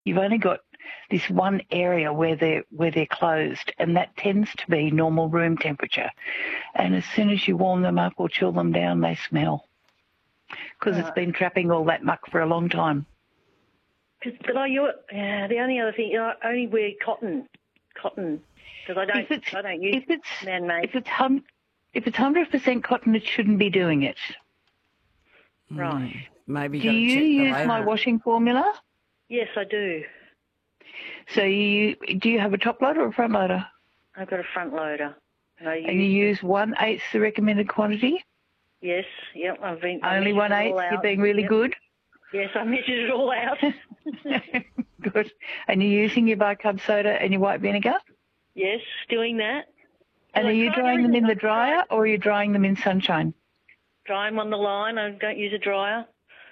you've only got this one area where they're closed, and that tends to be normal room temperature. And as soon as you warm them up or chill them down, they smell because it's been trapping all that muck for a long time. The only other thing, I only wear cotton, because I don't use man-made. If it's 100% cotton, it shouldn't be doing it. Right. Maybe. Do you use my washing formula? Yes, I do. So do you have a top loader or a front loader? I've got a front loader. And you use 1/8 the recommended quantity? Yes, yep. Only 1/8? You're being really good? Yes, I measured it all out. Good. And you're using your bicarb soda and your white vinegar? Yes, doing that. And are you drying them in the dryer or are you drying them in sunshine? Dry them on the line. I don't use a dryer.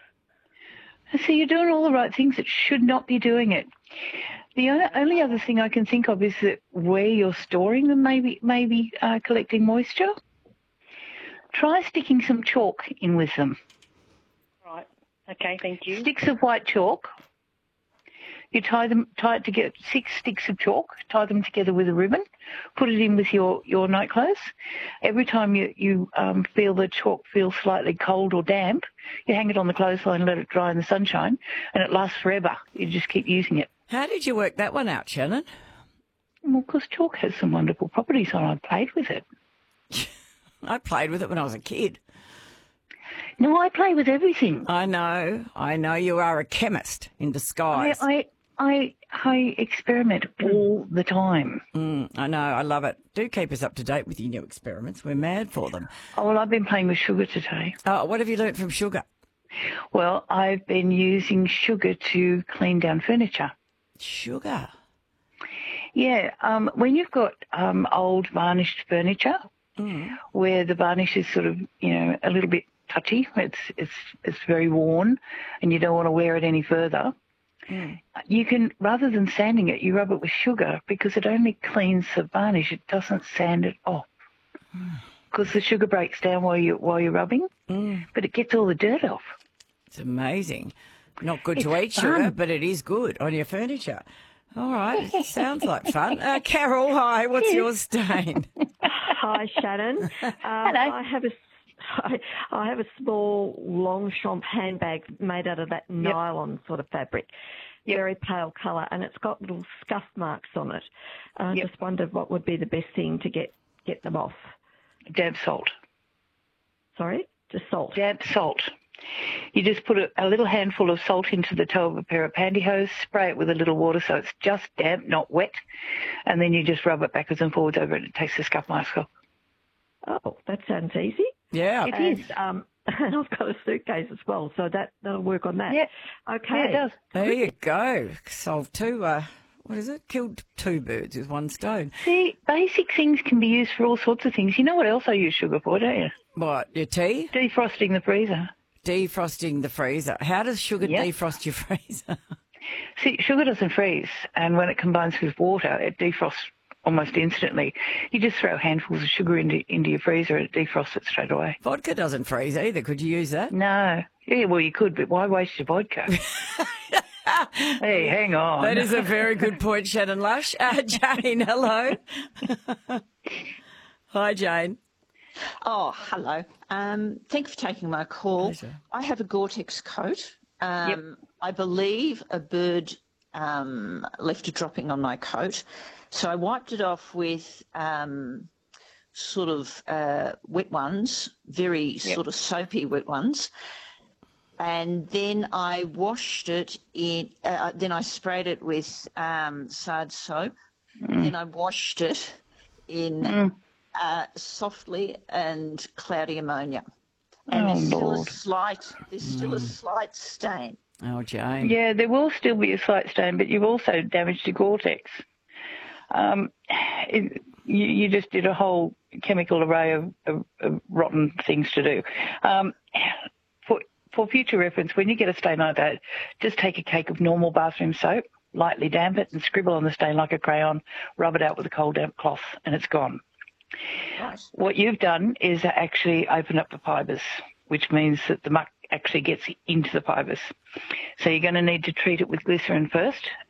So you're doing all the right things that should not be doing it. The only other thing I can think of is that where you're storing them maybe collecting moisture. Try sticking some chalk in with them. Right. Okay, thank you. Sticks of white chalk. You tie it together, 6 sticks of chalk, tie them together with a ribbon, put it in with your night clothes. Every time you feel the chalk feels slightly cold or damp, you hang it on the clothesline and let it dry in the sunshine, and it lasts forever. You just keep using it. How did you work that one out, Shannon? Well, because chalk has some wonderful properties, and I played with it. I played with it when I was a kid. No, I play with everything. I know. You are a chemist in disguise. I experiment all the time. I know. I love it. Do keep us up to date with your new experiments. We're mad for them. Oh, well, I've been playing with sugar today. Oh, what have you learnt from sugar? Well, I've been using sugar to clean down furniture. Sugar? Yeah. When you've got old varnished furniture where the varnish is sort of, a little bit touchy, it's very worn and you don't want to wear it any further, you can, rather than sanding it, you rub it with sugar because it only cleans the varnish. It doesn't sand it off because the sugar breaks down while you're rubbing, but it gets all the dirt off. It's amazing. Not good to eat sugar, but it is good on your furniture. All right. Sounds like fun. Carol, hi. What's your stain? Hi, Shannon. Hello. I have a small Longchamp handbag made out of that nylon sort of fabric, very pale colour, and it's got little scuff marks on it. I just wondered what would be the best thing to get them off. Damp salt. Sorry? Just salt? Damp salt. You just put a little handful of salt into the toe of a pair of pantyhose, spray it with a little water so it's just damp, not wet, and then you just rub it backwards and forwards over it and it takes the scuff marks off. Oh, that sounds easy. Yeah. It is. And I've got a suitcase as well, so that'll work on that. Yeah. Okay. Yeah, it does. There you go. Solved killed 2 birds with 1 stone. See, basic things can be used for all sorts of things. You know what else I use sugar for, don't you? What, your tea? Defrosting the freezer. Defrosting the freezer. How does sugar defrost your freezer? See, sugar doesn't freeze, and when it combines with water, it defrosts almost instantly. You just throw handfuls of sugar into your freezer and it defrosts it straight away. Vodka doesn't freeze either. Could you use that? No. Yeah, well, you could, but why waste your vodka? Hey, hang on. That is a very good point, Shannon Lush. Jane, hello. Hi, Jane. Oh, hello. Thank you for taking my call. Pleasure. I have a Gore-Tex coat. I believe a bird left a dropping on my coat. So I wiped it off with sort of wet ones, very sort of soapy wet ones. And then I washed it in, then I sprayed it with Sard soap. Then I washed it in softly and cloudy ammonia. And there's still a slight stain. Oh, Jane. Yeah, there will still be a slight stain, but you've also damaged your Gore-Tex. You just did a whole chemical array of rotten things to do. For future reference, when you get a stain like that, just take a cake of normal bathroom soap, lightly damp it, and scribble on the stain like a crayon, rub it out with a cold damp cloth, and it's gone. Nice. What you've done is actually open up the fibres, which means that the muck actually gets into the fibres. So you're going to need to treat it with glycerin first,